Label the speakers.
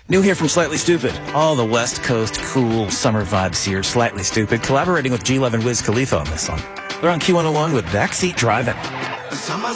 Speaker 1: New here from Slightly Stupid. All the West Coast cool summer vibes here. Slightly Stupid, collaborating with G Love and Wiz Khalifa on this song. They're on Q101 with Backseat Driving.